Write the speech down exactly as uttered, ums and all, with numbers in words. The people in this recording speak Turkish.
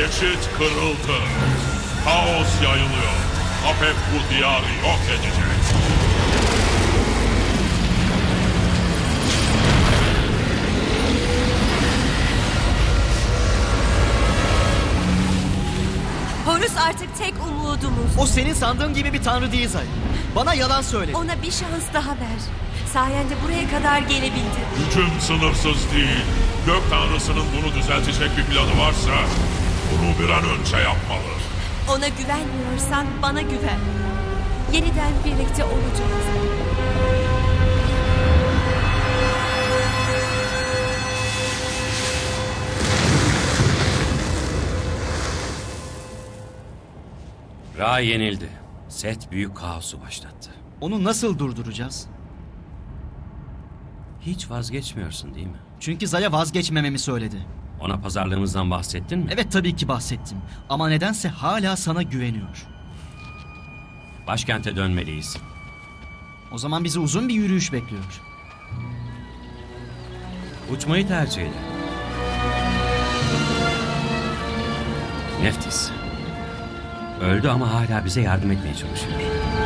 Geçit kırıldı. Kaos yayılıyor. Apep bu diyarı yok edecek. Horus artık tek umudumuz. O senin sandığın gibi bir tanrı değil Zaya. Bana yalan söyle. Ona bir şans daha ver. Sayende buraya kadar gelebildi. Gücüm sınırsız değil. Gök tanrısının bunu düzeltecek bir planı varsa bunu bir an önce yapmalı. Ona güvenmiyorsan bana güven. Yeniden birlikte olacağız. Ra yenildi. Set büyük kaosu başlattı. Onu nasıl durduracağız? Hiç vazgeçmiyorsun değil mi? Çünkü Zaya vazgeçmememi söyledi. Ona pazarlığımızdan bahsettin mi? Evet, tabii ki bahsettim. Ama nedense hala sana güveniyor. Başkente dönmeliyiz. O zaman bizi uzun bir yürüyüş bekliyor. Uçmayı tercih eder. Neftis. Öldü ama hala bize yardım etmeye çalışıyor.